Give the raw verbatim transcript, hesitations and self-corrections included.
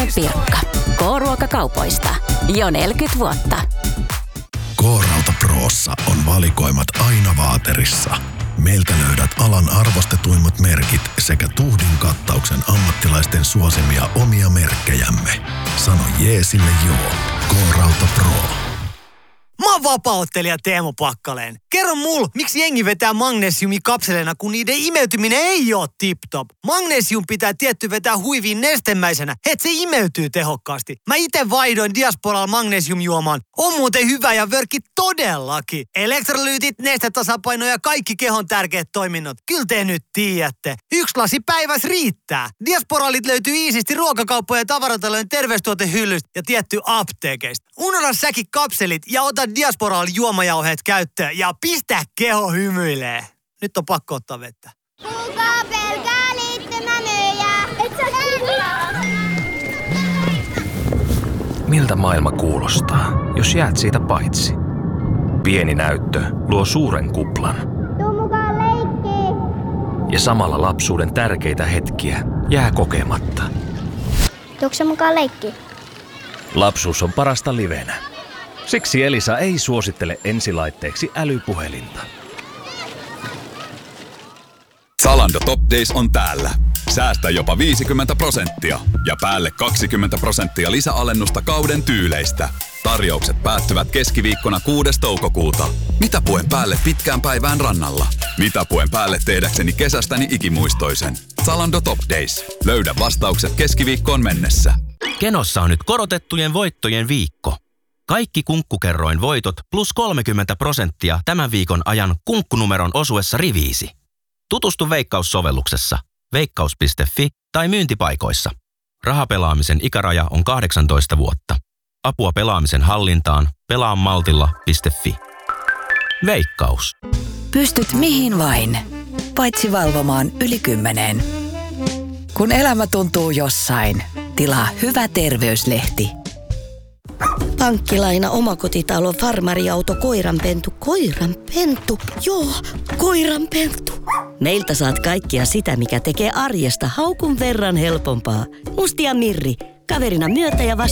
K-ruokainen Pirkka. K-ruokakaupoista. Jo neljäkymmentä vuotta. K-Rauta Prossa on valikoimat aina vaaterissa. Meiltä löydät alan arvostetuimmat merkit sekä tuhdin kattauksen ammattilaisten suosimia omia merkkejämme. Sano jee sille joo. K-Rauta Pro. Mä oon vapaa-ottelija Teemu Pakkaleen. Kerro mul, miksi jengi vetää magnesiumikapseleina, kun niiden imeytyminen ei oo tip-top. Magnesium pitää tietty vetää huiviin nestemäisenä, et se imeytyy tehokkaasti. Mä ite vaihdoin Diasporalla magnesiumjuomaan. On muuten hyvä ja vörkki todellakin. Elektrolyytit, nestetasapaino ja kaikki kehon tärkeät toiminnot. Kyllä te nyt tiedätte. Yksi lasi päivässä riittää. Diasporalit löytyy iisisti ruokakauppojen ja tavaratalojen terveystuotehyllystä ja tietty apteekeista. Unohda säkin kapselit ja ota Diasporalla juomajauheet käyttöön ja pistä keho hymyilee. Nyt on pakko ottaa vettä. Kuka pelkää liittymämyyjää? Et sä Miltä maailma kuulostaa, jos jäät siitä paitsi? Pieni näyttö luo suuren kuplan. Tuu mukaan leikkiin. Ja samalla lapsuuden tärkeitä hetkiä jää kokematta. Tuutko sä mukaan leikkiin? Lapsuus on parasta livenä. Siksi Elisa ei suosittele ensilaitteeksi älypuhelinta. Zalando Top Days on täällä. Säästä jopa viisikymmentä prosenttia ja päälle kaksikymmentä prosenttia lisäalennusta kauden tyyleistä. Tarjoukset päättyvät keskiviikkona kuudes toukokuuta. Mitä puen päälle pitkään päivään rannalla? Mitä puen päälle tehdäkseni kesästäni ikimuistoisen? Zalando Top Days. Löydä vastaukset keskiviikkoon mennessä. Kenossa on nyt korotettujen voittojen viikko. Kaikki kunkkukerroin voitot plus kolmekymmentä prosenttia tämän viikon ajan kunkkunumeron osuessa riviisi. Tutustu Veikkaus-sovelluksessa, veikkaus piste fi tai myyntipaikoissa. Rahapelaamisen ikäraja on kahdeksantoista vuotta. Apua pelaamisen hallintaan pelaamaltilla piste fi. Veikkaus. Pystyt mihin vain, paitsi valvomaan yli kymmeneen. Kun elämä tuntuu jossain, tilaa Hyvä terveyslehti. Pankkilaina, omakotitalo, farmariauto, koiranpentu, koiranpentu, joo, koiranpentu. Meiltä saat kaikkia sitä, mikä tekee arjesta haukun verran helpompaa. Musti ja Mirri, kaverina myötä ja vasta